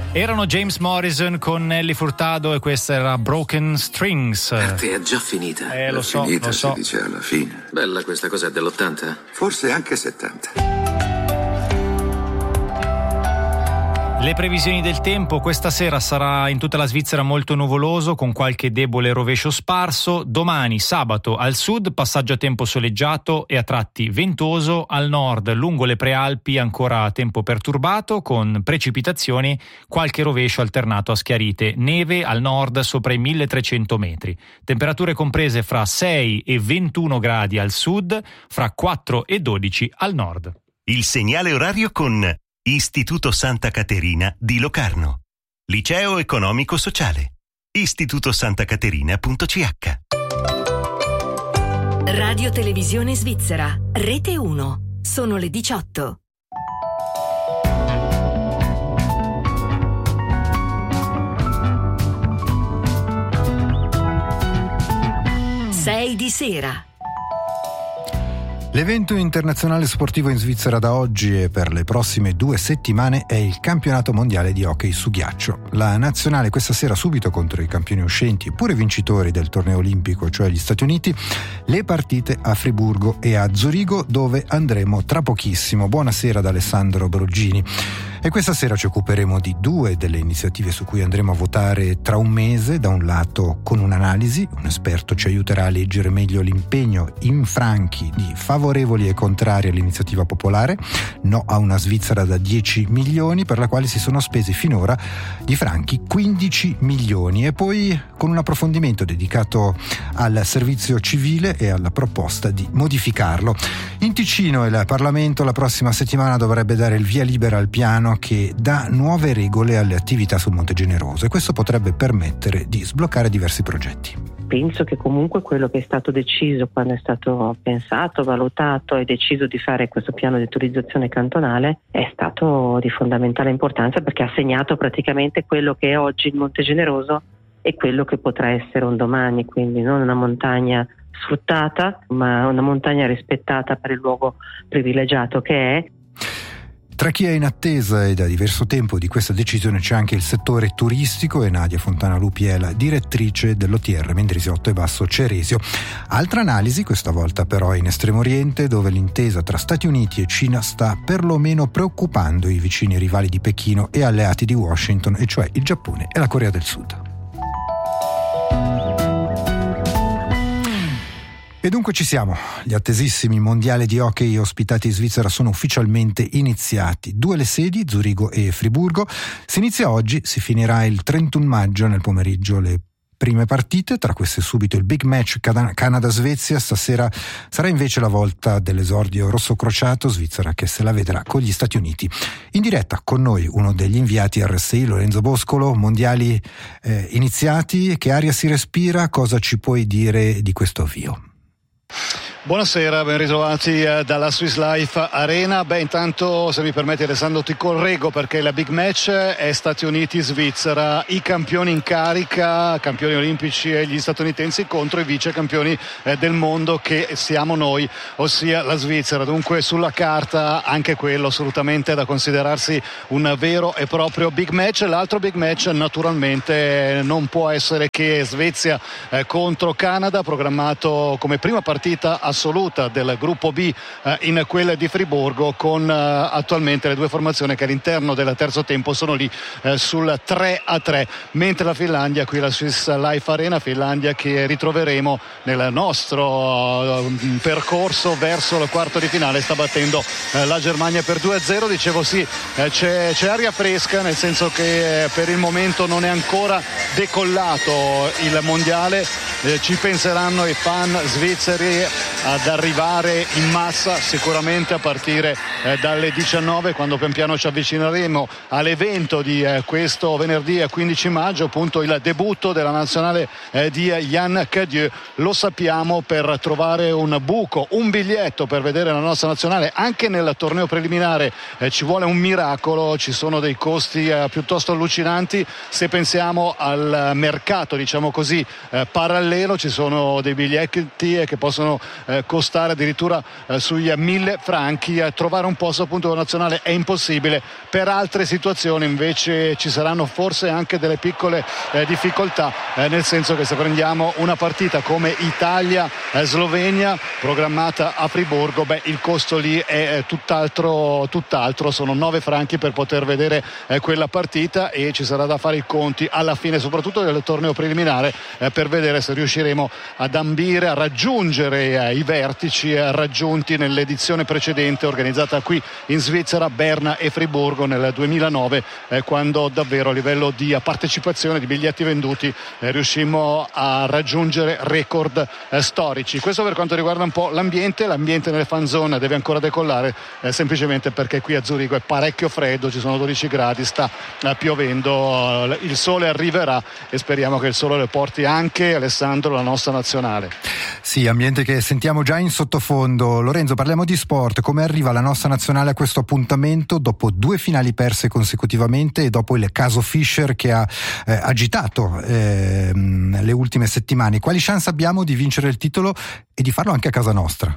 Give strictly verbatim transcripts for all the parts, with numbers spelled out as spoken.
Erano James Morrison con Nelly Furtado e questa era Broken Strings. Per te è già finita. Eh, lo è so, finita, lo so. si dice alla fine. Bella questa cosa, è dell'ottanta? Forse anche settanta. Le previsioni del tempo: questa sera sarà in tutta la Svizzera molto nuvoloso con qualche debole rovescio sparso. Domani sabato al sud passaggio a tempo soleggiato e a tratti ventoso, al nord lungo le prealpi ancora a tempo perturbato con precipitazioni, qualche rovescio alternato a schiarite, neve al nord sopra i milletrecento metri. Temperature comprese fra sei e ventuno gradi al sud, fra quattro e dodici al nord. Il segnale orario con Istituto Santa Caterina di Locarno. Liceo Economico Sociale. istituto santa caterina punto c h. Radio Televisione Svizzera, Rete uno. Sono le diciotto. sei di sera. L'evento internazionale sportivo in Svizzera da oggi e per le prossime due settimane è il campionato mondiale di hockey su ghiaccio. La nazionale questa sera subito contro i campioni uscenti e pure vincitori del torneo olimpico, cioè gli Stati Uniti, le partite a Friburgo e a Zurigo dove andremo tra pochissimo. Buonasera ad Alessandro Broggini. E questa sera ci occuperemo di due delle iniziative su cui andremo a votare tra un mese. Da un lato con un'analisi, un esperto ci aiuterà a leggere meglio l'impegno in franchi di favorevoli e contrari all'iniziativa popolare No a una Svizzera da dieci milioni, per la quale si sono spesi finora di franchi quindici milioni, e poi con un approfondimento dedicato al servizio civile e alla proposta di modificarlo. In Ticino il Parlamento la prossima settimana dovrebbe dare il via libera al piano che dà nuove regole alle attività sul Monte Generoso, e questo potrebbe permettere di sbloccare diversi progetti. Penso che comunque quello che è stato deciso quando è stato pensato, valutato e deciso di fare questo piano di autorizzazione cantonale è stato di fondamentale importanza, perché ha segnato praticamente quello che è oggi il Monte Generoso e quello che potrà essere un domani, quindi non una montagna sfruttata ma una montagna rispettata per il luogo privilegiato che è. Tra chi è in attesa e da diverso tempo di questa decisione c'è anche il settore turistico, e Nadia Fontana Lupi è la direttrice dell'O T R Mendrisiotto e Basso Ceresio. Altra analisi, questa volta però in Estremo Oriente, dove l'intesa tra Stati Uniti e Cina sta perlomeno preoccupando i vicini rivali di Pechino e alleati di Washington, e cioè il Giappone e la Corea del Sud. E dunque ci siamo, gli attesissimi mondiali di hockey ospitati in Svizzera sono ufficialmente iniziati. Due le sedi, Zurigo e Friburgo. Si inizia oggi, si finirà il trentuno maggio, nel pomeriggio le prime partite, tra queste subito il big match Canada-Svezia. Stasera sarà invece la volta dell'esordio rosso-crociato, Svizzera che se la vedrà con gli Stati Uniti. In diretta con noi uno degli inviati R S I, Lorenzo Boscolo. Mondiali eh, iniziati, che aria si respira, cosa ci puoi dire di questo avvio? Buonasera, ben ritrovati dalla Swiss Life Arena. Beh, intanto, se mi permetti Alessandro, ti correggo perché il big match è Stati Uniti-Svizzera, i campioni in carica, campioni olimpici e gli statunitensi contro i vice campioni del mondo che siamo noi, ossia la Svizzera. Dunque sulla carta anche quello assolutamente da considerarsi un vero e proprio big match. L'altro big match naturalmente non può essere che Svezia contro Canada, programmato come prima partita assoluta del gruppo B eh, in quella di Friburgo, con eh, attualmente le due formazioni che all'interno del terzo tempo sono lì eh, sul tre a tre, mentre la Finlandia, qui la Swiss Life Arena, Finlandia che ritroveremo nel nostro eh, percorso verso il quarto di finale, sta battendo eh, la Germania per due a zero. Dicevo sì, eh, c'è, c'è aria fresca, nel senso che eh, per il momento non è ancora decollato il mondiale, eh, ci penseranno i fan svizzeri ad arrivare in massa sicuramente a partire eh, dalle diciannove, quando pian piano ci avvicineremo all'evento di eh, questo venerdì quindici maggio, appunto il debutto della nazionale eh, di Yann Cadieux. Lo sappiamo, per trovare un buco, un biglietto per vedere la nostra nazionale anche nel torneo preliminare eh, ci vuole un miracolo, ci sono dei costi eh, piuttosto allucinanti. Se pensiamo al mercato, diciamo così, eh, parallelo, ci sono dei biglietti che possono eh, costare addirittura eh, sui mille franchi. Eh, trovare un posto appunto con la nazionale è impossibile. Per altre situazioni invece ci saranno forse anche delle piccole eh, difficoltà, eh, nel senso che se prendiamo una partita come Italia-Slovenia programmata a Friburgo, beh, il costo lì è eh, tutt'altro, tutt'altro, sono nove franchi per poter vedere eh, quella partita, e ci sarà da fare i conti alla fine soprattutto del torneo preliminare eh, per vedere se riusciremo ad ambire a raggiungere eh, i vertici eh, raggiunti nell'edizione precedente organizzata qui in Svizzera, Berna e Friburgo nel duemilanove, eh, quando davvero a livello di partecipazione, di biglietti venduti, eh, riuscimmo a raggiungere record eh, storici. Questo per quanto riguarda un po' l'ambiente. L'ambiente nelle fan zone deve ancora decollare, eh, semplicemente perché qui a Zurigo è parecchio freddo, ci sono dodici gradi, sta eh, piovendo, eh, il sole arriverà e speriamo che il sole le porti anche, Alessandro, la nostra nazionale. Sì, ambiente che sentiamo già in sottofondo. Lorenzo, parliamo di sport. Come arriva la nostra nazionale a questo appuntamento dopo due finali perse consecutivamente e dopo il caso Fischer che ha eh, agitato eh, le ultime settimane? Quali chance abbiamo di vincere il titolo e di farlo anche a casa nostra?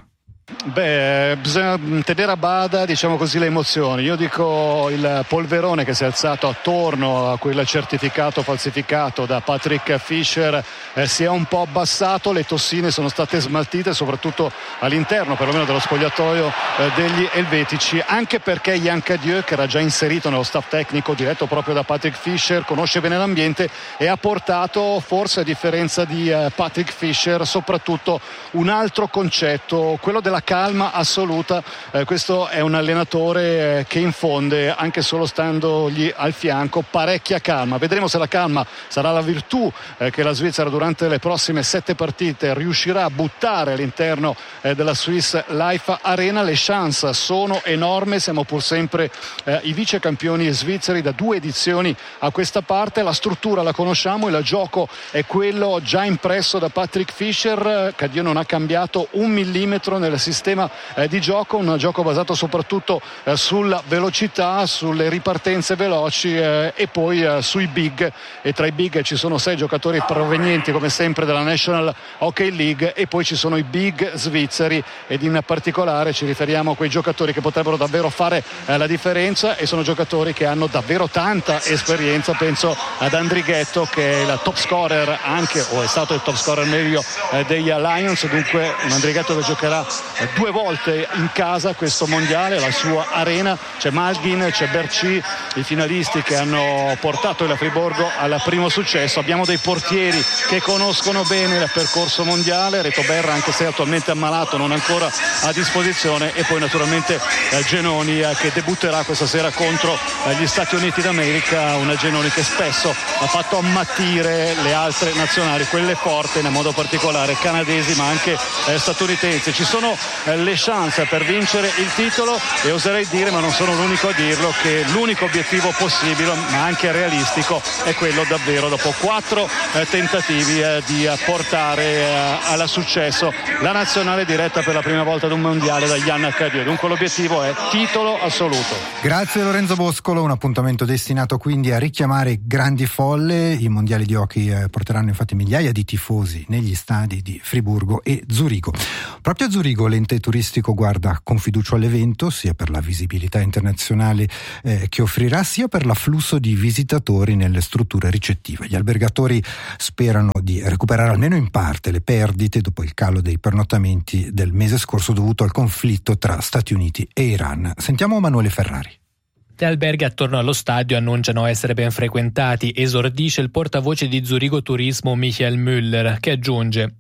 Beh, bisogna tenere a bada, diciamo così, le emozioni. Io dico il polverone che si è alzato attorno a quel certificato falsificato da Patrick Fischer eh, si è un po' abbassato, le tossine sono state smaltite soprattutto all'interno perlomeno dello spogliatoio eh, degli elvetici, anche perché Jan Cadieux, che era già inserito nello staff tecnico diretto proprio da Patrick Fischer, conosce bene l'ambiente e ha portato, forse a differenza di eh, Patrick Fischer, soprattutto un altro concetto, quello della calma assoluta. Eh, questo è un allenatore eh, che infonde, anche solo standogli al fianco, parecchia calma. Vedremo se la calma sarà la virtù eh, che la Svizzera durante le prossime sette partite riuscirà a buttare all'interno eh, della Swiss Life Arena. Le chance sono enormi, siamo pur sempre eh, i vice campioni svizzeri da due edizioni a questa parte. La struttura la conosciamo, il gioco è quello già impresso da Patrick Fischer. Cadieux non ha cambiato un millimetro nel sistema eh, di gioco, un gioco basato soprattutto eh, sulla velocità, sulle ripartenze veloci eh, e poi eh, sui big, e tra i big ci sono sei giocatori provenienti come sempre dalla National Hockey League, e poi ci sono i big svizzeri, ed in particolare ci riferiamo a quei giocatori che potrebbero davvero fare eh, la differenza, e sono giocatori che hanno davvero tanta esperienza. Penso ad Andrighetto, che è il top scorer anche, o è stato il top scorer meglio eh, degli Lions, dunque un Andrighetto che giocherà due volte in casa questo mondiale, la sua arena. C'è Malgin, c'è Berchi, i finalisti che hanno portato il Friburgo al primo successo. Abbiamo dei portieri che conoscono bene il percorso mondiale, Reto Berra, anche se attualmente ammalato, non ancora a disposizione, e poi naturalmente eh, Genoni eh, che debutterà questa sera contro eh, gli Stati Uniti d'America, una Genoni che spesso ha fatto ammattire le altre nazionali, quelle forti, in modo particolare canadesi ma anche eh, statunitensi. Ci sono eh, le chance per vincere il titolo, e oserei dire, ma non sono l'unico a dirlo, che l'unico obiettivo possibile ma anche realistico è quello davvero, dopo quattro eh, tentativi eh, di eh, portare eh, alla successo la nazionale diretta per la prima volta ad un mondiale da Jan Cadieux. Dunque l'obiettivo è titolo assoluto. Grazie Lorenzo Boscolo, un appuntamento destinato quindi a richiamare grandi folle. I mondiali di hockey eh, porteranno infatti migliaia di tifosi negli stadi di Friburgo e Zurigo. Proprio a Zurigo l'ente turistico guarda con fiducia all'evento, sia per la visibilità internazionale eh, che offrirà, sia per l'afflusso di visitatori nelle strutture ricettive. Gli albergatori sperano di recuperare almeno in parte le perdite dopo il calo dei pernottamenti del mese scorso dovuto al conflitto tra Stati Uniti e Iran. Sentiamo Emanuele Ferrari. Gli alberghi attorno allo stadio annunciano essere ben frequentati, esordisce il portavoce di Zurigo Turismo Michael Müller, che aggiunge: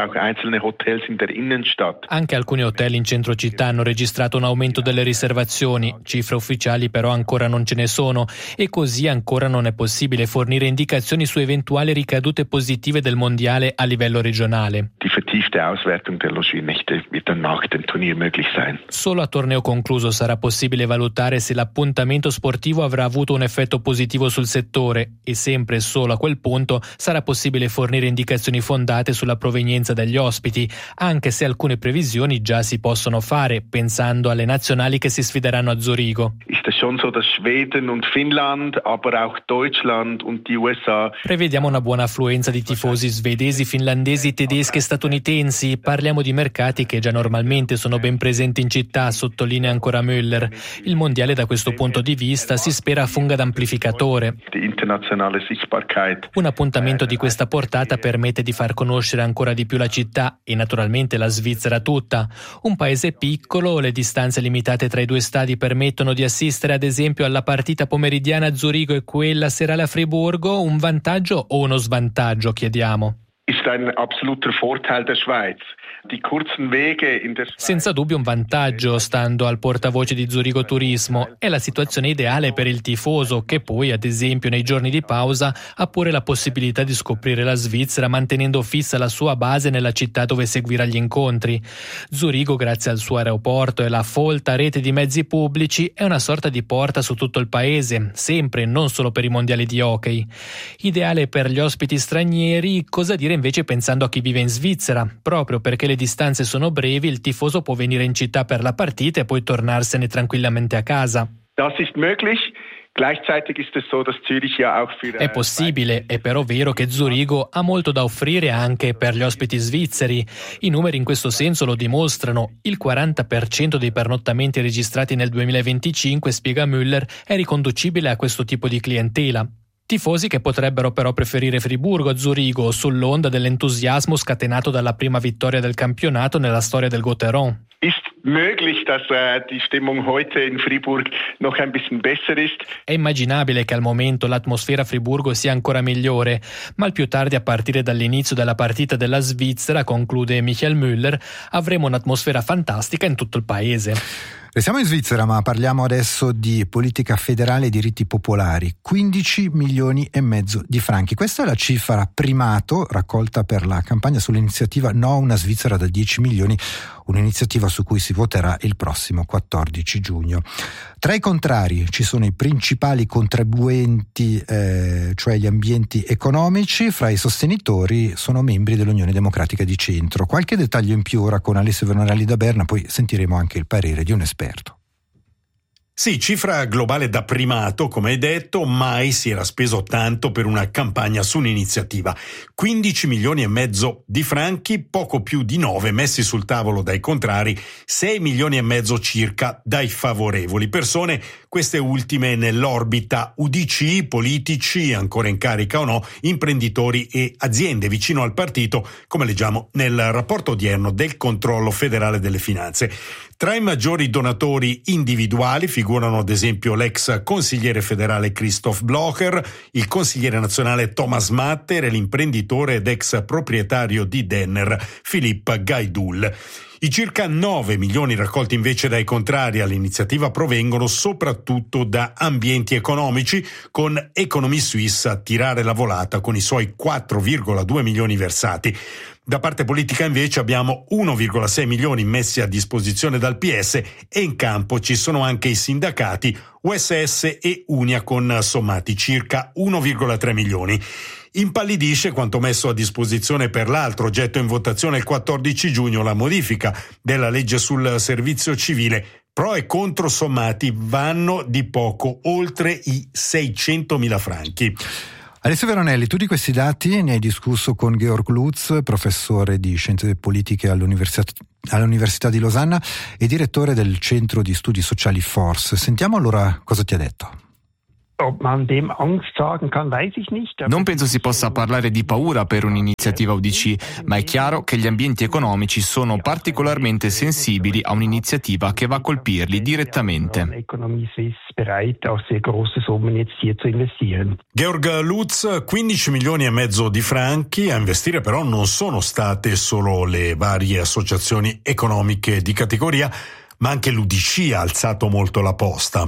anche alcuni hotel in centro città hanno registrato un aumento delle riservazioni, cifre ufficiali però ancora non ce ne sono, e così ancora non è possibile fornire indicazioni su eventuali ricadute positive del mondiale a livello regionale. Solo a torneo concluso sarà possibile valutare se l'appuntamento l'avvenimento sportivo avrà avuto un effetto positivo sul settore e sempre e solo a quel punto sarà possibile fornire indicazioni fondate sulla provenienza degli ospiti, anche se alcune previsioni già si possono fare, pensando alle nazionali che si sfideranno a Zurigo. Prevediamo una buona affluenza di tifosi svedesi, finlandesi, tedeschi e statunitensi. Parliamo di mercati che già normalmente sono ben presenti in città, sottolinea ancora Müller. Il mondiale da questo punto di vista si spera funga da amplificatore. Un appuntamento di questa portata permette di far conoscere ancora di più la città e naturalmente la Svizzera tutta. Un paese piccolo, le distanze limitate tra i due stadi permettono di assistere ad esempio alla partita pomeridiana a Zurigo e quella serale a Friburgo. Un vantaggio o uno svantaggio, chiediamo? Senza dubbio un vantaggio, stando al portavoce di Zurigo Turismo. È la situazione ideale per il tifoso, che poi, ad esempio, nei giorni di pausa ha pure la possibilità di scoprire la Svizzera mantenendo fissa la sua base nella città dove seguirà gli incontri. Zurigo, grazie al suo aeroporto e alla folta rete di mezzi pubblici, è una sorta di porta su tutto il paese, sempre e non solo per i mondiali di hockey. Ideale per gli ospiti stranieri, cosa dire invece pensando a chi vive in Svizzera? Proprio perché le distanze sono brevi, il tifoso può venire in città per la partita e poi tornarsene tranquillamente a casa. È possibile, è però vero che Zurigo ha molto da offrire anche per gli ospiti svizzeri. I numeri in questo senso lo dimostrano. Il quaranta per cento dei pernottamenti registrati nel duemilaventicinque, spiega Müller, è riconducibile a questo tipo di clientela. Tifosi che potrebbero però preferire Friburgo a Zurigo, sull'onda dell'entusiasmo scatenato dalla prima vittoria del campionato nella storia del Gotteron. È immaginabile che al momento l'atmosfera a Friburgo sia ancora migliore, ma al più tardi, a partire dall'inizio della partita della Svizzera, conclude Michael Müller, avremo un'atmosfera fantastica in tutto il paese. Restiamo in Svizzera, ma parliamo adesso di politica federale e diritti popolari. quindici milioni e mezzo di franchi. Questa è la cifra primato raccolta per la campagna sull'iniziativa No una Svizzera da dieci milioni, un'iniziativa su cui si voterà il prossimo quattordici giugno. Tra i contrari ci sono i principali contribuenti, eh, cioè gli ambienti economici. Fra i sostenitori sono membri dell'Unione Democratica di Centro. Qualche dettaglio in più ora con Alessio Vernarelli da Berna, poi sentiremo anche il parere di un esperto. Sì, cifra globale da primato, come hai detto, mai si era speso tanto per una campagna su un'iniziativa. quindici milioni e mezzo di franchi, poco più di nove messi sul tavolo dai contrari, sei milioni e mezzo circa dai favorevoli. Persone, queste ultime nell'orbita U D C, politici, ancora in carica o no, imprenditori e aziende vicino al partito, come leggiamo nel rapporto odierno del Controllo Federale delle Finanze. Tra i maggiori donatori individuali figurano ad esempio l'ex consigliere federale Christoph Blocher, il consigliere nazionale Thomas Matter e l'imprenditore ed ex proprietario di Denner Philippe Gaidul. I circa nove milioni raccolti invece dai contrari all'iniziativa provengono soprattutto da ambienti economici, con Economy Suisse a tirare la volata con i suoi quattro virgola due milioni versati. Da parte politica invece abbiamo uno virgola sei milioni messi a disposizione dal P S e in campo ci sono anche i sindacati U S S e Unia con sommati circa uno virgola tre milioni. Impallidisce quanto messo a disposizione per l'altro oggetto in votazione il quattordici giugno, la modifica della legge sul servizio civile. Pro e contro sommati vanno di poco oltre i seicentomila franchi. Alessio Veronelli, tu di questi dati ne hai discusso con Georg Lutz, professore di scienze politiche all'Università, all'Università di Losanna e direttore del Centro di Studi Sociali Force. Sentiamo allora cosa ti ha detto. Non penso si possa parlare di paura per un'iniziativa U D C, ma è chiaro che gli ambienti economici sono particolarmente sensibili a un'iniziativa che va a colpirli direttamente. Georg Lutz, quindici milioni e mezzo di franchi, a investire però non sono state solo le varie associazioni economiche di categoria, ma anche l'U D C ha alzato molto la posta.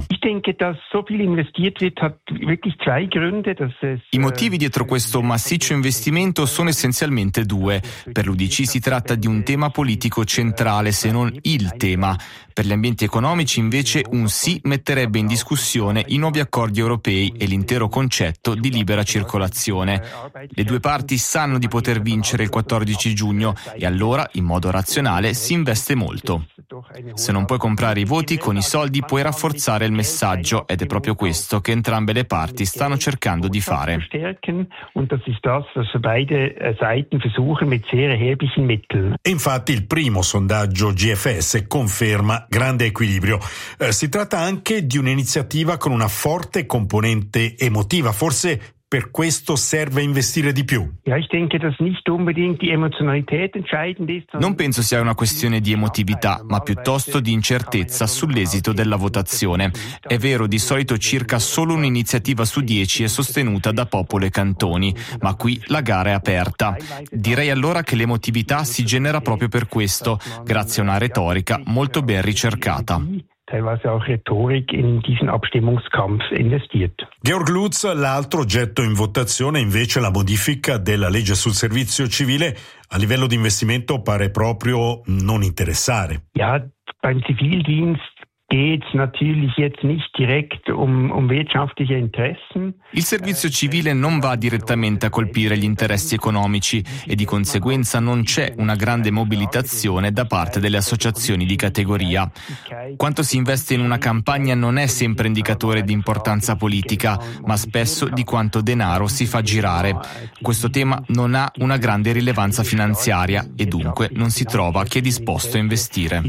I motivi dietro questo massiccio investimento sono essenzialmente due. Per l'U D C si tratta di un tema politico centrale, se non il tema. Per gli ambienti economici, invece, un sì metterebbe in discussione i nuovi accordi europei e l'intero concetto di libera circolazione. Le due parti sanno di poter vincere il quattordici giugno e allora, in modo razionale, si investe molto. Se non puoi comprare i voti, con i soldi puoi rafforzare il messaggio ed è proprio questo che entrambe le parti stanno cercando di fare. E infatti il primo sondaggio G F S conferma grande equilibrio. Eh, si tratta anche di un'iniziativa con una forte componente emotiva, forse per questo serve investire di più. Non penso sia una questione di emotività, ma piuttosto di incertezza sull'esito della votazione. È vero, di solito circa solo un'iniziativa su dieci è sostenuta da popolo e cantoni, ma qui la gara è aperta. Direi allora che l'emotività si genera proprio per questo, grazie a una retorica molto ben ricercata. teilweise auch Rhetorik in diesen Abstimmungskampf investiert. Georg Lutz, l'altro oggetto in votazione invece la modifica della legge sul servizio civile, a livello di investimento pare proprio non interessare. Ja, beim Zivildienst geht es natürlich jetzt nicht direkt um, um wirtschaftliche Interessen. Il servizio civile non va direttamente a colpire gli interessi economici e di conseguenza non c'è una grande mobilitazione da parte delle associazioni di categoria. Quanto si investe in una campagna non è sempre indicatore di importanza politica, ma spesso di quanto denaro si fa girare. Questo tema non ha una grande rilevanza finanziaria e dunque non si trova chi è disposto a investire.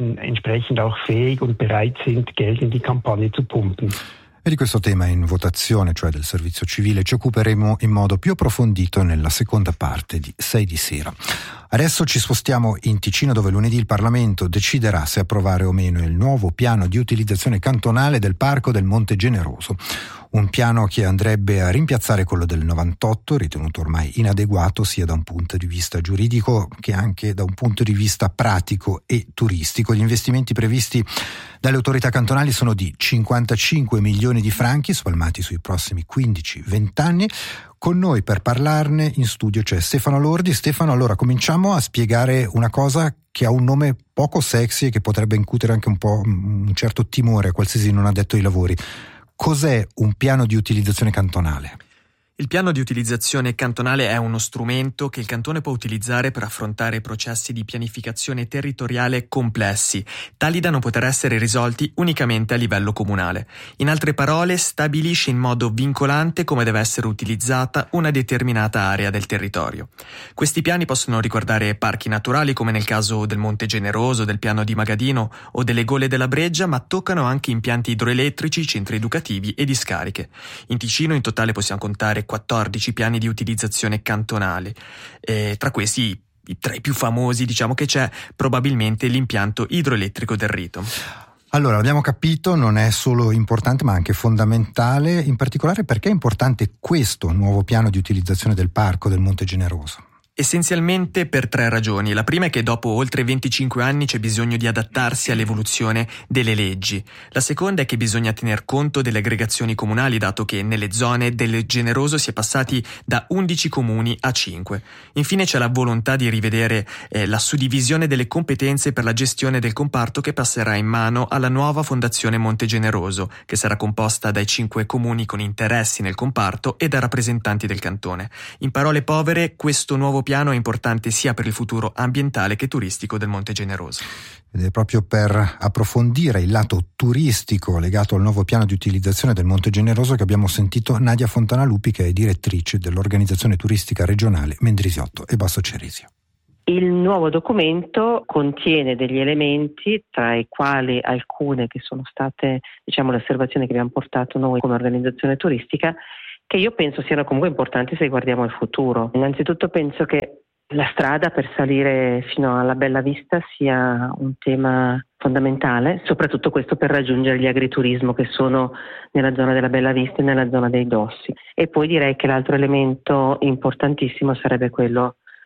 Sind, Geld in die Kampagne zu pumpen. E di questo tema in votazione, cioè del servizio civile, ci occuperemo in modo più approfondito nella seconda parte di sei di sera. Adesso ci spostiamo in Ticino, dove lunedì il Parlamento deciderà se approvare o meno il nuovo piano di utilizzazione cantonale del Parco del Monte Generoso. Un piano che andrebbe a rimpiazzare quello del novantotto, ritenuto ormai inadeguato sia da un punto di vista giuridico che anche da un punto di vista pratico e turistico. Gli investimenti previsti dalle autorità cantonali sono di cinquantacinque milioni di franchi, spalmati sui prossimi quindici venti anni. Con noi per parlarne in studio c'è Stefano Lordi. Stefano, allora cominciamo a spiegare una cosa che ha un nome poco sexy e che potrebbe incutere anche un po' un certo timore a qualsiasi non addetto ai lavori. Cos'è un piano di utilizzazione cantonale? Il piano di utilizzazione cantonale è uno strumento che il cantone può utilizzare per affrontare processi di pianificazione territoriale complessi, tali da non poter essere risolti unicamente a livello comunale. In altre parole, stabilisce in modo vincolante come deve essere utilizzata una determinata area del territorio. Questi piani possono riguardare parchi naturali, come nel caso del Monte Generoso, del piano di Magadino o delle Gole della Breggia, ma toccano anche impianti idroelettrici, centri educativi e discariche. In Ticino in totale possiamo contare quattordici piani di utilizzazione cantonale. E tra questi, tra i più famosi, diciamo che c'è probabilmente l'impianto idroelettrico del Rito. Allora, abbiamo capito, non è solo importante ma anche fondamentale, in particolare perché è importante questo nuovo piano di utilizzazione del Parco del Monte Generoso? Essenzialmente per tre ragioni. La prima è che dopo oltre venticinque anni c'è bisogno di adattarsi all'evoluzione delle leggi. La seconda è che bisogna tener conto delle aggregazioni comunali, dato che nelle zone del Generoso si è passati da undici comuni a cinque. Infine c'è la volontà di rivedere eh, la suddivisione delle competenze per la gestione del comparto, che passerà in mano alla nuova Fondazione Monte Generoso, che sarà composta dai cinque comuni con interessi nel comparto e da rappresentanti del cantone. In parole povere, questo nuovo piano è importante sia per il futuro ambientale che turistico del Monte Generoso. Ed è proprio per approfondire il lato turistico legato al nuovo piano di utilizzazione del Monte Generoso che abbiamo sentito Nadia Fontanalupi, che è direttrice dell'organizzazione turistica regionale Mendrisiotto e Basso Ceresio. Il nuovo documento contiene degli elementi, tra i quali alcune che sono state, diciamo, le osservazioni che abbiamo portato noi come organizzazione turistica, che io penso siano comunque importanti se guardiamo al futuro. Innanzitutto penso che la strada per salire fino alla Bella Vista sia un tema fondamentale, soprattutto questo per raggiungere gli agriturismo che sono nella zona della Bella Vista e nella zona dei Dossi. E poi direi che l'altro elemento importantissimo sarebbe quello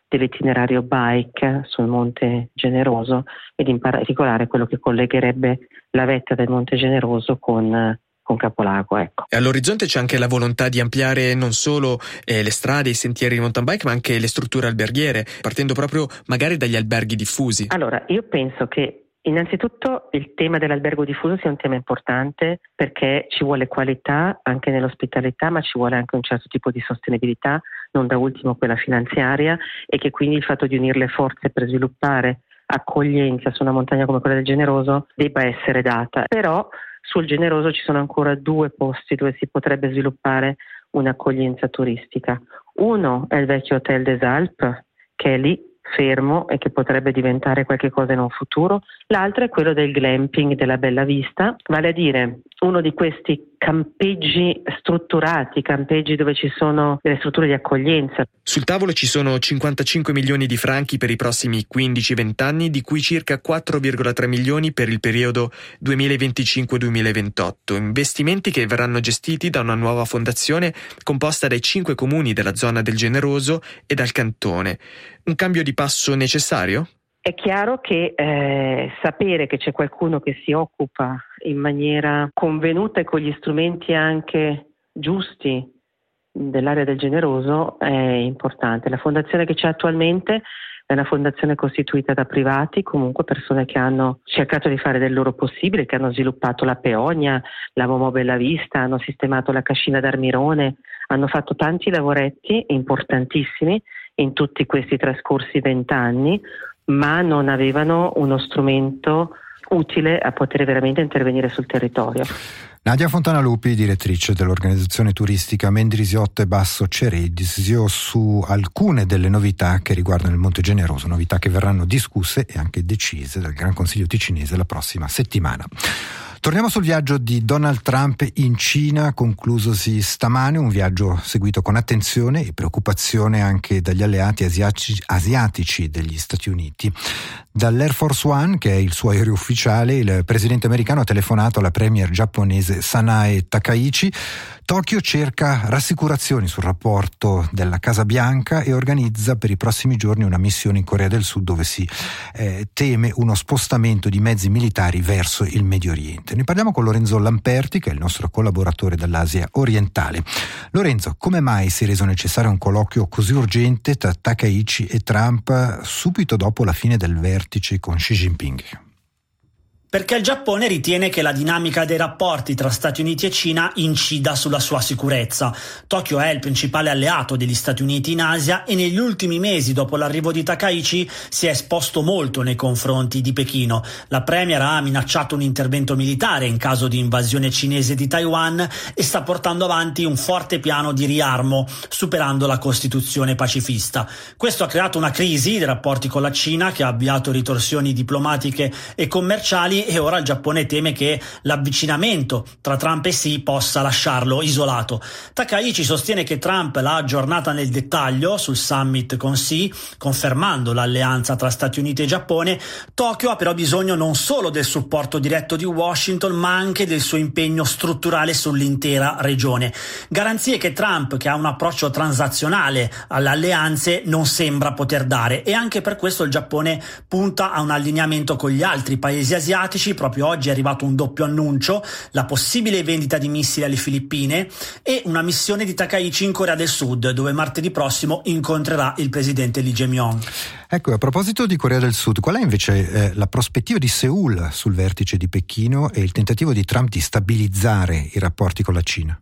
dell'itinerario bike sul Monte Generoso ed in particolare quello che collegherebbe la vetta del Monte Generoso con con Capolago, ecco. E all'orizzonte c'è anche la volontà di ampliare non solo eh, le strade, i sentieri di mountain bike, ma anche le strutture alberghiere, partendo proprio magari dagli alberghi diffusi. Allora, io penso che innanzitutto il tema dell'albergo diffuso sia un tema importante perché ci vuole qualità anche nell'ospitalità, ma ci vuole anche un certo tipo di sostenibilità, non da ultimo quella finanziaria, e che quindi il fatto di unire le forze per sviluppare accoglienza su una montagna come quella del Generoso debba essere data. Però sul Generoso ci sono ancora due posti dove si potrebbe sviluppare un'accoglienza turistica. Uno è il vecchio Hotel des Alpes, che è lì fermo e che potrebbe diventare qualche cosa in un futuro. L'altro è quello del glamping della Bella Vista, vale a dire uno di questi campeggi strutturati, campeggi dove ci sono delle strutture di accoglienza. Sul tavolo ci sono cinquantacinque milioni di franchi per i prossimi quindici venti anni, di cui circa quattro virgola tre milioni per il periodo duemilaventicinque duemilaventotto. Investimenti che verranno gestiti da una nuova fondazione composta dai cinque comuni della zona del Generoso e dal cantone. Un cambio di passo necessario? È chiaro che eh, sapere che c'è qualcuno che si occupa in maniera convenuta e con gli strumenti anche giusti dell'area del Generoso è importante. La fondazione che c'è attualmente è una fondazione costituita da privati, comunque persone che hanno cercato di fare del loro possibile, che hanno sviluppato la Peonia, la Momo Bella Vista, hanno sistemato la Cascina d'Armirone, hanno fatto tanti lavoretti importantissimi in tutti questi trascorsi vent'anni, ma non avevano uno strumento utile a poter veramente intervenire sul territorio. Nadia Fontanalupi, direttrice dell'organizzazione turistica Mendrisiotto e Basso Ceredisio, su alcune delle novità che riguardano il Monte Generoso, novità che verranno discusse e anche decise dal Gran Consiglio ticinese la prossima settimana. Torniamo sul viaggio di Donald Trump in Cina, conclusosi stamane, un viaggio seguito con attenzione e preoccupazione anche dagli alleati asiatici, asiatici degli Stati Uniti. Dall'Air Force One, che è il suo aereo ufficiale, il presidente americano ha telefonato alla premier giapponese Sanae Takaichi. Tokyo cerca rassicurazioni sul rapporto della Casa Bianca e organizza per i prossimi giorni una missione in Corea del Sud dove si eh, teme uno spostamento di mezzi militari verso il Medio Oriente. Ne parliamo con Lorenzo Lamperti, che è il nostro collaboratore dall'Asia orientale. Lorenzo, come mai si è reso necessario un colloquio così urgente tra Takaichi e Trump subito dopo la fine del vertice con Xi Jinping? Perché il Giappone ritiene che la dinamica dei rapporti tra Stati Uniti e Cina incida sulla sua sicurezza. Tokyo è il principale alleato degli Stati Uniti in Asia e negli ultimi mesi, dopo l'arrivo di Takaichi, si è esposto molto nei confronti di Pechino. La premier ha minacciato un intervento militare in caso di invasione cinese di Taiwan e sta portando avanti un forte piano di riarmo, superando la Costituzione pacifista. Questo ha creato una crisi dei rapporti con la Cina che ha avviato ritorsioni diplomatiche e commerciali, e ora il Giappone teme che l'avvicinamento tra Trump e Xi possa lasciarlo isolato. Takaichi sostiene che Trump l'ha aggiornata nel dettaglio sul summit con Xi, confermando l'alleanza tra Stati Uniti e Giappone. Tokyo ha però bisogno non solo del supporto diretto di Washington, ma anche del suo impegno strutturale sull'intera regione. Garanzie che Trump, che ha un approccio transazionale alle alleanze, non sembra poter dare, e anche per questo il Giappone punta a un allineamento con gli altri paesi asiatici. Proprio oggi è arrivato un doppio annuncio: la possibile vendita di missili alle Filippine e una missione di Takaichi in Corea del Sud, dove martedì prossimo incontrerà il presidente Lee Jae-myung. Ecco, a proposito di Corea del Sud, qual è invece eh, la prospettiva di Seul sul vertice di Pechino e il tentativo di Trump di stabilizzare i rapporti con la Cina?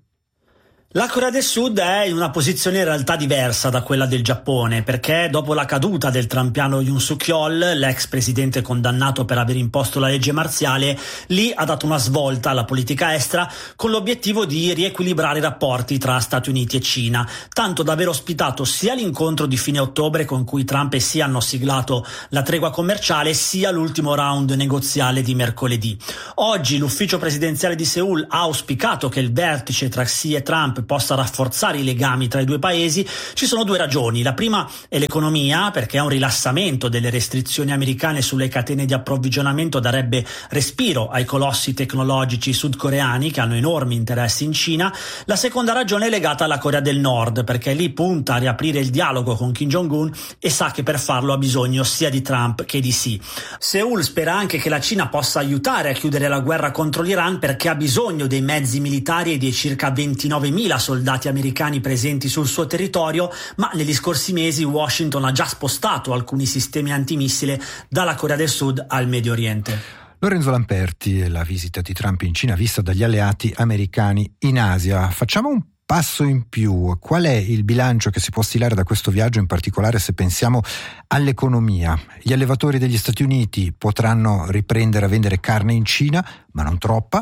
La Corea del Sud è in una posizione in realtà diversa da quella del Giappone, perché dopo la caduta del trampiano Yoon Suk-yeol, l'ex presidente condannato per aver imposto la legge marziale, Lee ha dato una svolta alla politica estera con l'obiettivo di riequilibrare i rapporti tra Stati Uniti e Cina, tanto da aver ospitato sia l'incontro di fine ottobre con cui Trump e Xi hanno siglato la tregua commerciale, sia l'ultimo round negoziale di mercoledì. Oggi l'ufficio presidenziale di Seul ha auspicato che il vertice tra Xi e Trump Trump possa rafforzare i legami tra i due paesi, ci sono due ragioni. La prima è l'economia, perché un rilassamento delle restrizioni americane sulle catene di approvvigionamento darebbe respiro ai colossi tecnologici sudcoreani che hanno enormi interessi in Cina. La seconda ragione è legata alla Corea del Nord, perché lì punta a riaprire il dialogo con Kim Jong-un e sa che per farlo ha bisogno sia di Trump che di Xi. Seoul spera anche che la Cina possa aiutare a chiudere la guerra contro l'Iran, perché ha bisogno dei mezzi militari e dei circa ventinovemila soldati americani presenti sul suo territorio, ma negli scorsi mesi Washington ha già spostato alcuni sistemi antimissile dalla Corea del Sud al Medio Oriente. Lorenzo Lamperti e la visita di Trump in Cina vista dagli alleati americani in Asia. Facciamo un passo in più. Qual è il bilancio che si può stilare da questo viaggio, in particolare se pensiamo all'economia? Gli allevatori degli Stati Uniti potranno riprendere a vendere carne in Cina, ma non troppa.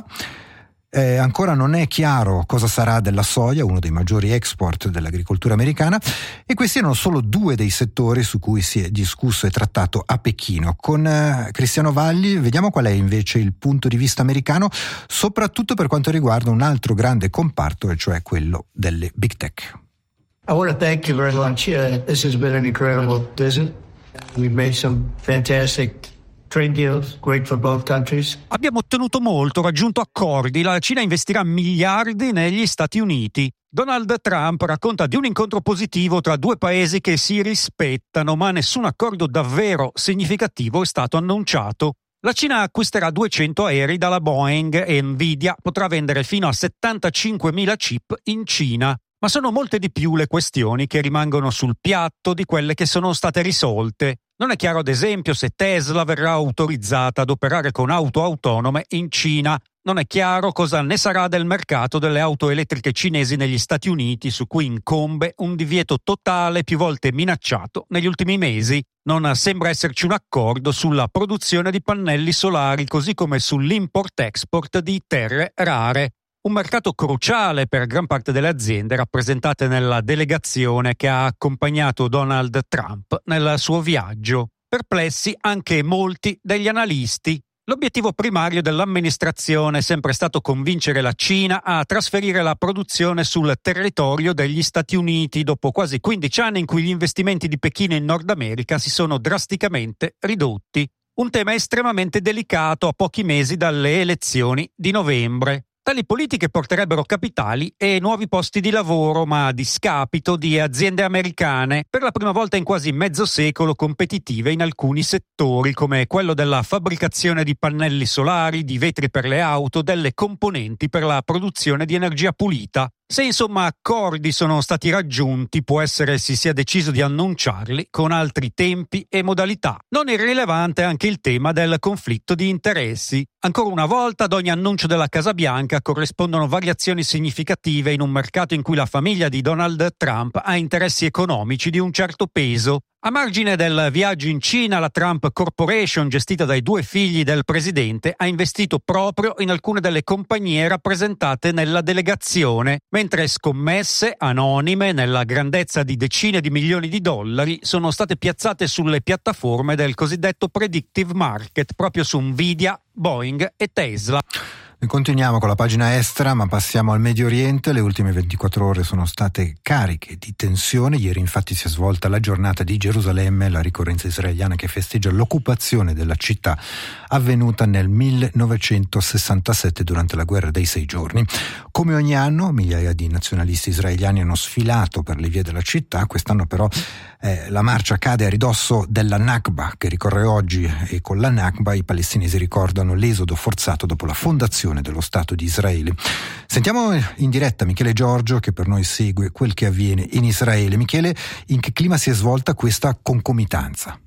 Eh, ancora non è chiaro cosa sarà della soia, uno dei maggiori export dell'agricoltura americana, e questi erano solo due dei settori su cui si è discusso e trattato a Pechino. Con eh, Cristiano Valli vediamo qual è invece il punto di vista americano, soprattutto per quanto riguarda un altro grande comparto, e cioè quello delle big tech. I want to thank you very much. Uh, this has been an incredible visit. We've made some fantastic trade deals, great for both countries. Abbiamo ottenuto molto, raggiunto accordi. La Cina investirà miliardi negli Stati Uniti. Donald Trump racconta di un incontro positivo tra due paesi che si rispettano, ma nessun accordo davvero significativo è stato annunciato. La Cina acquisterà duecento aerei dalla Boeing e Nvidia potrà vendere fino a settantacinquemila chip in Cina. Ma sono molte di più le questioni che rimangono sul piatto di quelle che sono state risolte. Non è chiaro, ad esempio, se Tesla verrà autorizzata ad operare con auto autonome in Cina. Non è chiaro cosa ne sarà del mercato delle auto elettriche cinesi negli Stati Uniti, su cui incombe un divieto totale più volte minacciato negli ultimi mesi. Non sembra esserci un accordo sulla produzione di pannelli solari, così come sull'import-export di terre rare. Un mercato cruciale per gran parte delle aziende rappresentate nella delegazione che ha accompagnato Donald Trump nel suo viaggio. Perplessi anche molti degli analisti. L'obiettivo primario dell'amministrazione è sempre stato convincere la Cina a trasferire la produzione sul territorio degli Stati Uniti dopo quasi quindici anni in cui gli investimenti di Pechino in Nord America si sono drasticamente ridotti. Un tema estremamente delicato a pochi mesi dalle elezioni di novembre. Tali politiche porterebbero capitali e nuovi posti di lavoro, ma a discapito di aziende americane, per la prima volta in quasi mezzo secolo competitive in alcuni settori, come quello della fabbricazione di pannelli solari, di vetri per le auto, delle componenti per la produzione di energia pulita. Se insomma accordi sono stati raggiunti, può essere si sia deciso di annunciarli con altri tempi e modalità. Non irrilevante anche il tema del conflitto di interessi. Ancora una volta ad ogni annuncio della Casa Bianca corrispondono variazioni significative in un mercato in cui la famiglia di Donald Trump ha interessi economici di un certo peso. A margine del viaggio in Cina, la Trump Corporation, gestita dai due figli del presidente, ha investito proprio in alcune delle compagnie rappresentate nella delegazione, mentre scommesse anonime nella grandezza di decine di milioni di dollari sono state piazzate sulle piattaforme del cosiddetto predictive market, proprio su Nvidia, Boeing e Tesla. Noi continuiamo con la pagina estera, ma passiamo al Medio Oriente. Le ultime ventiquattro ore sono state cariche di tensione. Ieri infatti si è svolta la giornata di Gerusalemme, la ricorrenza israeliana che festeggia l'occupazione della città avvenuta nel millenovecentosessantasette durante la guerra dei sei giorni. Come ogni anno migliaia di nazionalisti israeliani hanno sfilato per le vie della città. Quest'anno però eh, la marcia cade a ridosso della Nakba che ricorre oggi, e con la Nakba i palestinesi ricordano l'esodo forzato dopo la fondazione dello Stato di Israele. Sentiamo in diretta Michele Giorgio che per noi segue quel che avviene in Israele. Michele, in che clima si è svolta questa concomitanza?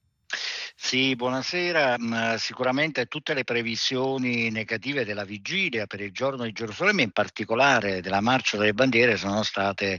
Sì, buonasera. Sicuramente tutte le previsioni negative della vigilia per il giorno di Gerusalemme, in particolare della marcia delle bandiere, sono state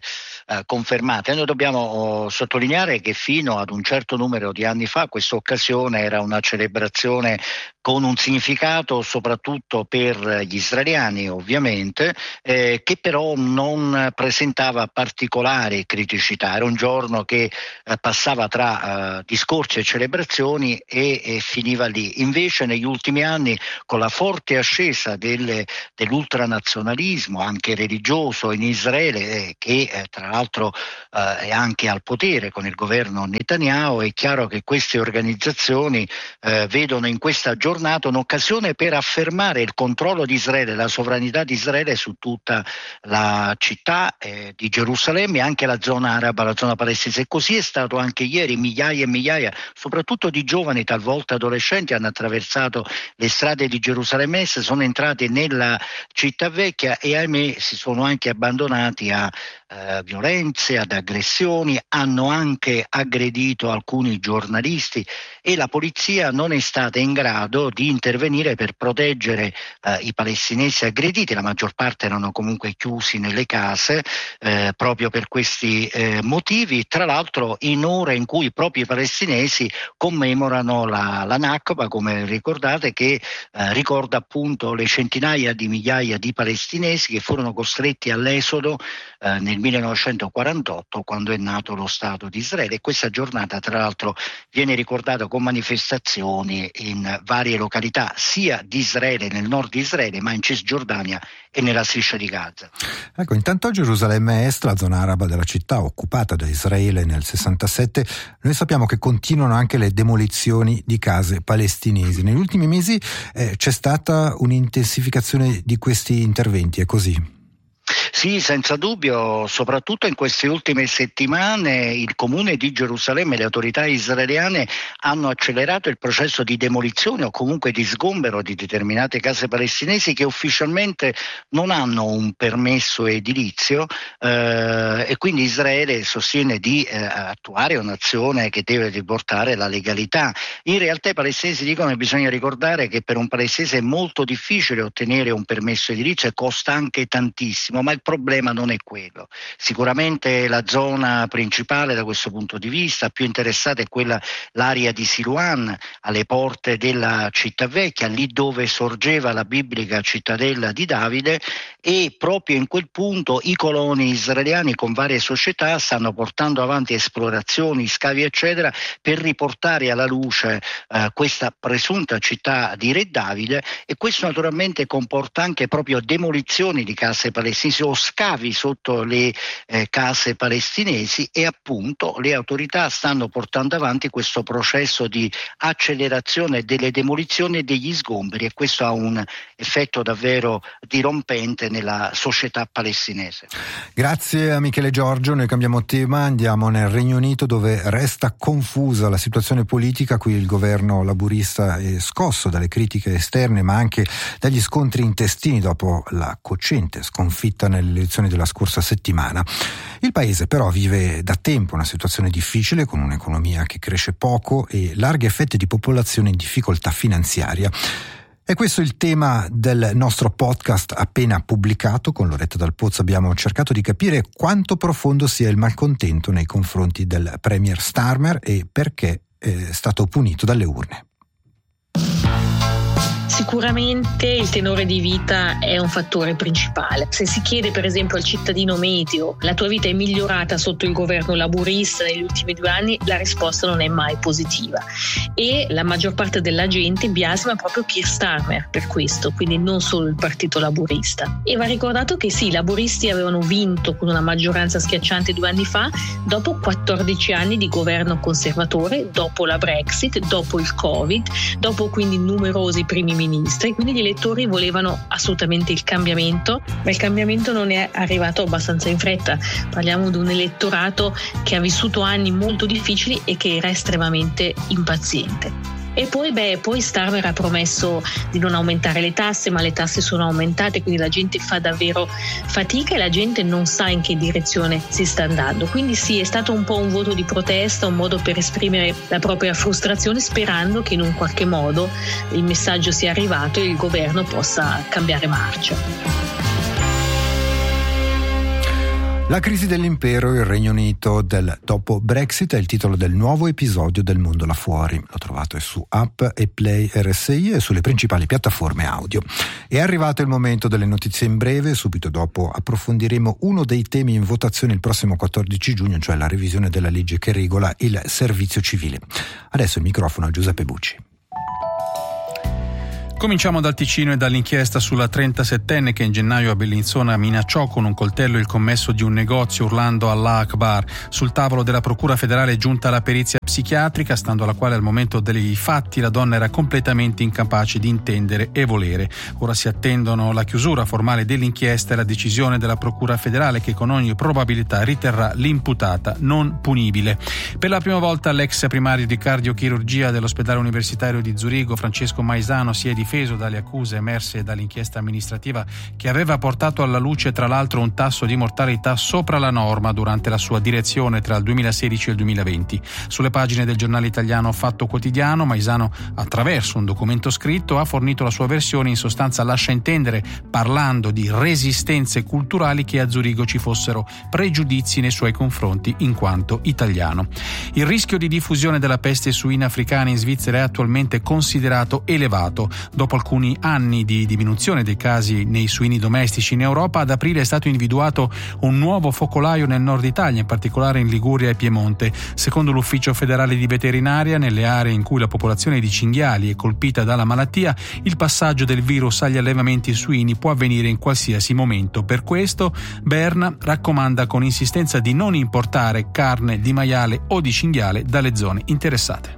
eh, confermate. Noi dobbiamo oh, sottolineare che fino ad un certo numero di anni fa questa occasione era una celebrazione con un significato soprattutto per gli israeliani, ovviamente, eh, che però non presentava particolari criticità. Era un giorno che eh, passava tra eh, discorsi e celebrazioni e, e finiva lì. Invece negli ultimi anni, con la forte ascesa delle, dell'ultranazionalismo anche religioso in Israele, eh, che eh, tra l'altro eh, è anche al potere con il governo Netanyahu, è chiaro che queste organizzazioni eh, vedono in questa giornata un'occasione per affermare il controllo di Israele, la sovranità di Israele su tutta la città eh, di Gerusalemme e anche la zona araba, la zona palestinese. E così è stato anche ieri. Migliaia e migliaia, soprattutto di giovani, talvolta adolescenti, hanno attraversato le strade di Gerusalemme Est, sono entrati nella città vecchia e ahimè si sono anche abbandonati a Uh, violenze, ad aggressioni, hanno anche aggredito alcuni giornalisti e la polizia non è stata in grado di intervenire per proteggere uh, i palestinesi aggrediti. La maggior parte erano comunque chiusi nelle case uh, proprio per questi uh, motivi, tra l'altro in ore in cui proprio i palestinesi commemorano la, la Nakba, come ricordate, che uh, ricorda appunto le centinaia di migliaia di palestinesi che furono costretti all'esodo uh, nel millenovecentoquarantotto, quando è nato lo Stato di Israele. E questa giornata tra l'altro viene ricordata con manifestazioni in varie località sia di Israele, nel nord di Israele, ma in Cisgiordania e nella striscia di Gaza. Ecco, intanto a Gerusalemme Est, la zona araba della città occupata da Israele nel sessantasette, noi sappiamo che continuano anche le demolizioni di case palestinesi. Negli ultimi mesi eh, c'è stata un'intensificazione di questi interventi, è così? Sì, senza dubbio, soprattutto in queste ultime settimane il comune di Gerusalemme e le autorità israeliane hanno accelerato il processo di demolizione o comunque di sgombero di determinate case palestinesi che ufficialmente non hanno un permesso edilizio eh, e quindi Israele sostiene di eh, attuare un'azione che deve riportare la legalità. In realtà i palestinesi dicono che bisogna ricordare che per un palestinese è molto difficile ottenere un permesso edilizio e costa anche tantissimo, ma il problema non è quello. Sicuramente la zona principale da questo punto di vista più interessata è quella, l'area di Siluan, alle porte della città vecchia, lì dove sorgeva la biblica cittadella di Davide, e proprio in quel punto i coloni israeliani con varie società stanno portando avanti esplorazioni, scavi eccetera per riportare alla luce eh, questa presunta città di Re Davide, e questo naturalmente comporta anche proprio demolizioni di case palestinesi o scavi sotto le eh, case palestinesi, e appunto le autorità stanno portando avanti questo processo di accelerazione delle demolizioni e degli sgomberi, e questo ha un effetto davvero dirompente nella società palestinese. Grazie a Michele Giorgio. Noi cambiamo tema, andiamo nel Regno Unito, dove resta confusa la situazione politica. Qui il governo laburista è scosso dalle critiche esterne ma anche dagli scontri intestini dopo la cocente sconfitta nelle elezioni della scorsa settimana. Il paese però vive da tempo una situazione difficile, con un'economia che cresce poco e larghe fette di popolazione in difficoltà finanziaria. E questo è il tema del nostro podcast appena pubblicato. Con Loretta Dal Pozzo abbiamo cercato di capire quanto profondo sia il malcontento nei confronti del premier Starmer e perché è stato punito dalle urne. Sicuramente il tenore di vita è un fattore principale. Se si chiede per esempio al cittadino medio: la tua vita è migliorata sotto il governo laburista negli ultimi due anni? La risposta non è mai positiva, e la maggior parte della gente biasima proprio Keir Starmer per questo, quindi non solo il partito laburista. E va ricordato che sì, i laburisti avevano vinto con una maggioranza schiacciante due anni fa, dopo quattordici anni di governo conservatore, dopo la Brexit, dopo il Covid, dopo quindi numerosi primi ministri, quindi gli elettori volevano assolutamente il cambiamento, ma il cambiamento non è arrivato abbastanza in fretta. Parliamo di un elettorato che ha vissuto anni molto difficili e che era estremamente impaziente. E poi, beh, poi Starmer ha promesso di non aumentare le tasse, ma le tasse sono aumentate, quindi la gente fa davvero fatica e la gente non sa in che direzione si sta andando. Quindi sì, è stato un po' un voto di protesta, un modo per esprimere la propria frustrazione, sperando che in un qualche modo il messaggio sia arrivato e il governo possa cambiare marcia. La crisi dell'impero, il Regno Unito del dopo Brexit è il titolo del nuovo episodio del Mondo là fuori. Lo trovate su App e Play R S I e sulle principali piattaforme audio. È arrivato il momento delle notizie in breve. Subito dopo approfondiremo uno dei temi in votazione il prossimo quattordici giugno, cioè la revisione della legge che regola il servizio civile. Adesso il microfono a Giuseppe Bucci. Cominciamo dal Ticino e dall'inchiesta sulla trentasettenne che in gennaio a Bellinzona minacciò con un coltello il commesso di un negozio urlando Allah Akbar. Sul tavolo della Procura federale è giunta la perizia psichiatrica, stando alla quale al momento dei fatti la donna era completamente incapace di intendere e volere. Ora si attendono la chiusura formale dell'inchiesta e la decisione della Procura federale che con ogni probabilità riterrà l'imputata non punibile. Per la prima volta l'ex primario di cardiochirurgia dell'ospedale universitario di Zurigo, Francesco Maisano, si è difeso dalle accuse emerse dall'inchiesta amministrativa che aveva portato alla luce tra l'altro un tasso di mortalità sopra la norma durante la sua direzione tra il duemilasedici e il duemilaventi. Sulle pagine del giornale italiano Fatto Quotidiano, Maisano, attraverso un documento scritto, ha fornito la sua versione. In sostanza lascia intendere, parlando di resistenze culturali, che a Zurigo ci fossero pregiudizi nei suoi confronti in quanto italiano. Il rischio di diffusione della peste suina africana in Svizzera è attualmente considerato elevato. Dopo alcuni anni di diminuzione dei casi nei suini domestici in Europa, ad aprile è stato individuato un nuovo focolaio nel nord Italia, in particolare in Liguria e Piemonte. Secondo l'Ufficio federale di veterinaria, nelle aree in cui la popolazione di cinghiali è colpita dalla malattia, il passaggio del virus agli allevamenti suini può avvenire in qualsiasi momento. Per questo Berna raccomanda con insistenza di non importare carne di maiale o di cinghiale dalle zone interessate.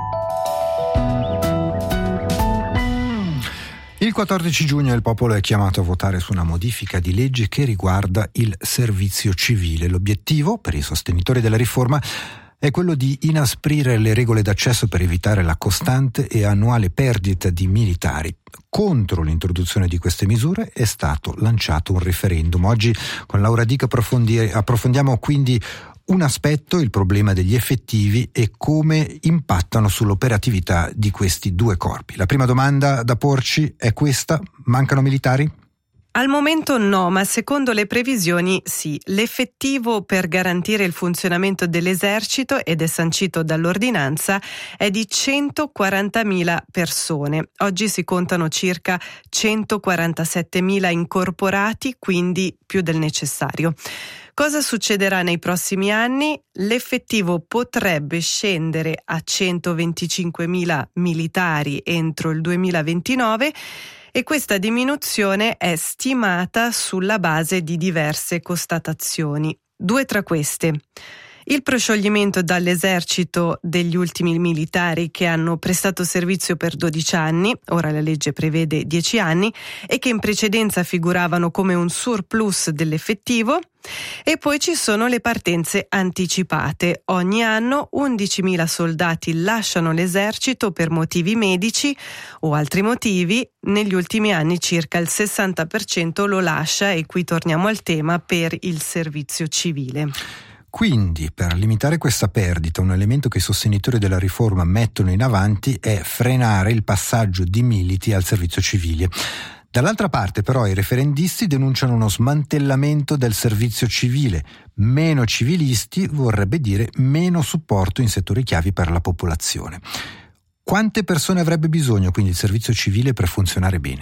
Il quattordici giugno il popolo è chiamato a votare su una modifica di legge che riguarda il servizio civile. L'obiettivo, per i sostenitori della riforma, è quello di inasprire le regole d'accesso per evitare la costante e annuale perdita di militari. Contro l'introduzione di queste misure è stato lanciato un referendum. Oggi con Laura Dick approfondiamo quindi un aspetto, il problema degli effettivi e come impattano sull'operatività di questi due corpi. La prima domanda da porci è questa: mancano militari? Al momento no, ma secondo le previsioni sì. L'effettivo per garantire il funzionamento dell'esercito, ed è sancito dall'ordinanza, è di centoquarantamila persone. Oggi si contano circa centoquarantasettemila incorporati, quindi più del necessario. Cosa succederà nei prossimi anni? L'effettivo potrebbe scendere a centoventicinquemila militari entro il duemilaventinove e questa diminuzione è stimata sulla base di diverse constatazioni. Due tra queste: il proscioglimento dall'esercito degli ultimi militari che hanno prestato servizio per dodici anni, ora la legge prevede dieci anni, e che in precedenza figuravano come un surplus dell'effettivo. E poi ci sono le partenze anticipate. Ogni anno undicimila soldati lasciano l'esercito per motivi medici o altri motivi. Negli ultimi anni circa il sessanta per cento lo lascia, e qui torniamo al tema, per il servizio civile. Quindi, per limitare questa perdita, un elemento che i sostenitori della riforma mettono in avanti è frenare il passaggio di militi al servizio civile. Dall'altra parte, però, i referendisti denunciano uno smantellamento del servizio civile. Meno civilisti vorrebbe dire meno supporto in settori chiavi per la popolazione. Quante persone avrebbe bisogno quindi il servizio civile per funzionare bene?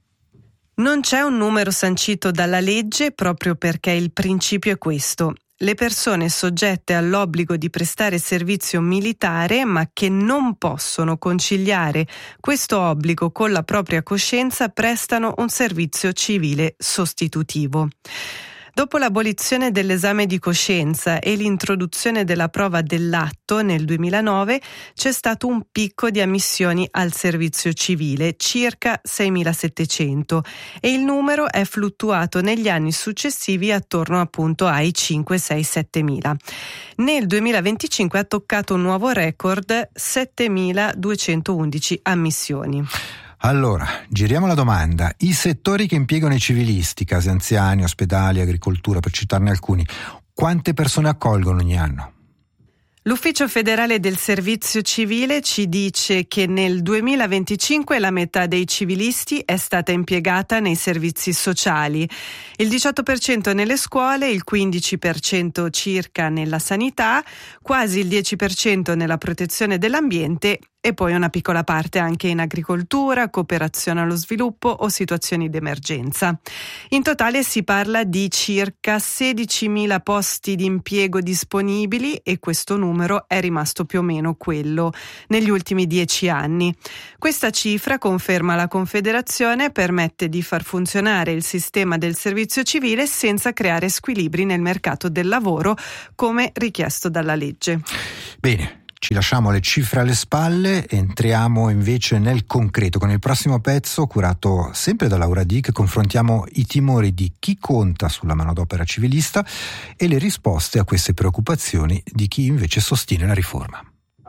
Non c'è un numero sancito dalla legge, proprio perché il principio è questo: le persone soggette all'obbligo di prestare servizio militare, ma che non possono conciliare questo obbligo con la propria coscienza, prestano un servizio civile sostitutivo. Dopo l'abolizione dell'esame di coscienza e l'introduzione della prova dell'atto nel duemilanove, c'è stato un picco di ammissioni al servizio civile, circa seimilasettecento, e il numero è fluttuato negli anni successivi attorno appunto ai cinque, sei, settemila. Nel duemilaventicinque ha toccato un nuovo record, settemiladuecentoundici ammissioni. Allora, giriamo la domanda. I settori che impiegano i civilisti, case anziani, ospedali, agricoltura, per citarne alcuni, quante persone accolgono ogni anno? L'Ufficio federale del servizio civile ci dice che nel duemilaventicinque la metà dei civilisti è stata impiegata nei servizi sociali, il diciotto per cento nelle scuole, il quindici per cento circa nella sanità, quasi il dieci per cento nella protezione dell'ambiente e poi una piccola parte anche in agricoltura, cooperazione allo sviluppo o situazioni d'emergenza. In totale si parla di circa sedicimila posti di impiego disponibili e questo numero è rimasto più o meno quello negli ultimi dieci anni. Questa cifra, conferma la Confederazione, permette di far funzionare il sistema del servizio civile senza creare squilibri nel mercato del lavoro, come richiesto dalla legge. Bene. Ci lasciamo le cifre alle spalle, entriamo invece nel concreto. Con il prossimo pezzo, curato sempre da Laura Dick, confrontiamo i timori di chi conta sulla manodopera civilista e le risposte a queste preoccupazioni di chi invece sostiene la riforma.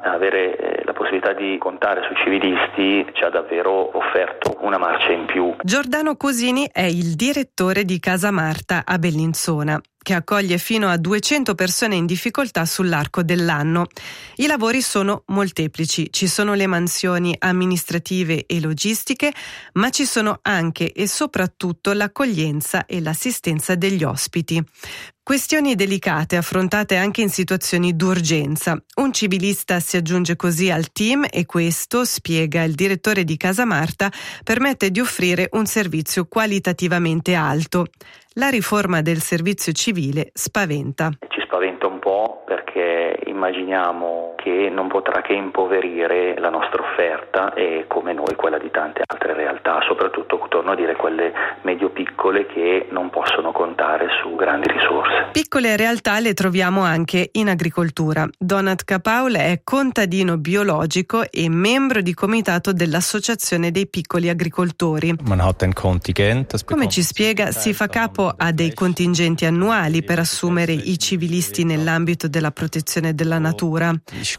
Avere la possibilità di contare sui civilisti ci ha davvero offerto una marcia in più. Giordano Cosini è il direttore di Casa Marta a Bellinzona, che accoglie fino a duecento persone in difficoltà sull'arco dell'anno. I lavori sono molteplici, ci sono le mansioni amministrative e logistiche, ma ci sono anche e soprattutto l'accoglienza e l'assistenza degli ospiti. Questioni delicate affrontate anche in situazioni d'urgenza. Un civilista si aggiunge così al team e questo, spiega il direttore di Casa Marta, permette di offrire un servizio qualitativamente alto. La riforma del servizio civile spaventa. Ci spaventa un po' perché immaginiamo che non potrà che impoverire la nostra offerta e come noi quella di tante altre realtà, soprattutto, torno a dire, quelle medio-piccole che non possono contare su grandi risorse. Piccole realtà le troviamo anche in agricoltura. Donat Capaul è contadino biologico e membro di comitato dell'Associazione dei piccoli agricoltori. Come ci spiega, si fa capo a dei contingenti annuali per assumere i civilisti nell'ambito della protezione della natura.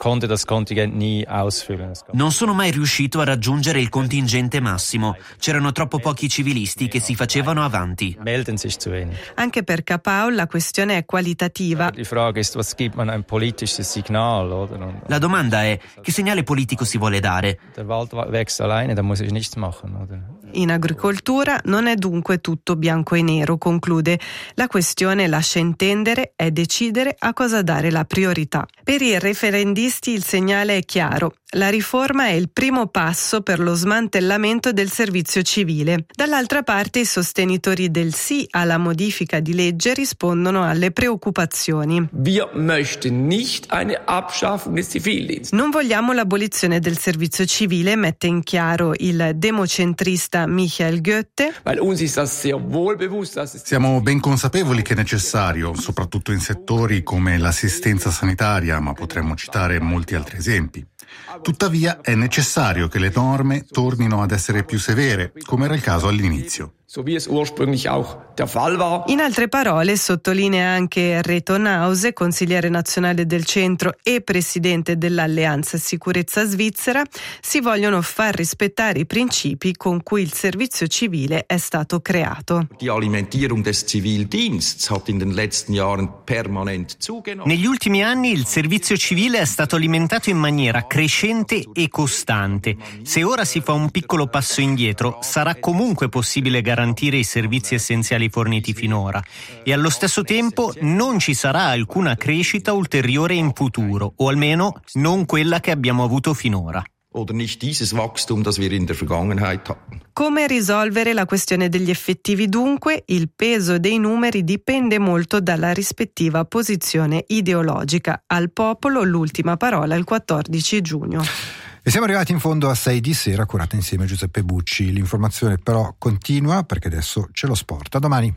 Non sono mai riuscito a raggiungere il contingente massimo. C'erano troppo pochi civilisti che si facevano avanti. Anche per Capaul la questione è qualitativa. La domanda è: che segnale politico si vuole dare? In agricoltura non è dunque tutto bianco e nero, conclude. La questione, lascia intendere, è decidere a cosa dare la priorità. Per i referendisti il segnale è chiaro. La riforma è il primo passo per lo smantellamento del servizio civile. Dall'altra parte i sostenitori del sì alla modifica di legge rispondono alle preoccupazioni. Non vogliamo l'abolizione del servizio civile, mette in chiaro il democentrista Michael Goethe. Siamo ben consapevoli che è necessario, soprattutto in settori come l'assistenza sanitaria, ma potremmo citare molti altri esempi. Tuttavia è necessario che le norme tornino ad essere più severe, come era il caso all'inizio. In altre parole, sottolinea anche Reto Nause, consigliere nazionale del centro e presidente dell'Alleanza Sicurezza Svizzera, si vogliono far rispettare i principi con cui il servizio civile è stato creato. Negli ultimi anni il servizio civile è stato alimentato in maniera crescente e costante. Se ora si fa un piccolo passo indietro, sarà comunque possibile garantire i servizi essenziali forniti finora e allo stesso tempo non ci sarà alcuna crescita ulteriore in futuro, o almeno non quella che abbiamo avuto finora. Come risolvere la questione degli effettivi dunque? Il peso dei numeri dipende molto dalla rispettiva posizione ideologica. Al popolo l'ultima parola il quattordici giugno. E siamo arrivati in fondo a sei di sera, curata insieme a Giuseppe Bucci. L'informazione però continua perché adesso c'è lo sport. A domani.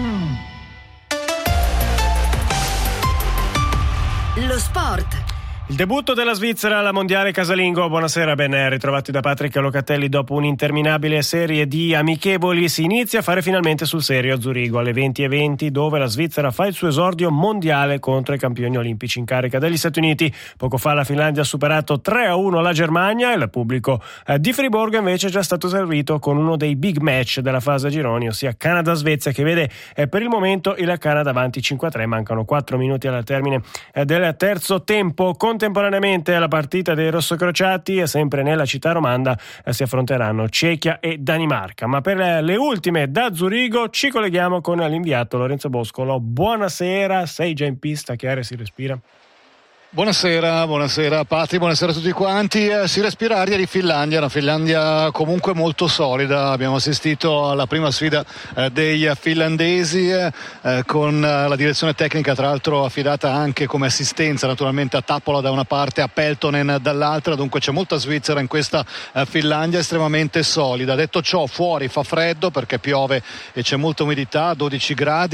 Lo sport. Il debutto della Svizzera alla mondiale casalingo. Buonasera, ben ritrovati da Patrick Locatelli. Dopo un'interminabile serie di amichevoli si inizia a fare finalmente sul serio a Zurigo alle venti e venti, dove la Svizzera fa il suo esordio mondiale contro i campioni olimpici in carica degli Stati Uniti. Poco fa la Finlandia ha superato tre a uno la Germania e il pubblico di Friburgo invece è già stato servito con uno dei big match della fase a gironi, ossia Canada-Svezia, che vede per il momento il Canada avanti cinque a tre. Mancano quattro minuti al termine del terzo tempo. Contemporaneamente alla partita dei rossocrociati e sempre nella città romanda eh, si affronteranno Cechia e Danimarca. Ma per le ultime da Zurigo ci colleghiamo con l'inviato Lorenzo Boscolo. Buonasera, sei già in pista? Che aria si respira? Buonasera, buonasera Patri, buonasera a tutti quanti. Eh, si respira aria di Finlandia, una Finlandia comunque molto solida. Abbiamo assistito alla prima sfida eh, dei finlandesi eh, con eh, la direzione tecnica tra l'altro affidata anche come assistenza naturalmente a Tappola da una parte, a Peltonen dall'altra. Dunque c'è molta Svizzera in questa eh, Finlandia estremamente solida. Detto ciò, fuori fa freddo perché piove e c'è molta umidità, dodici gradi.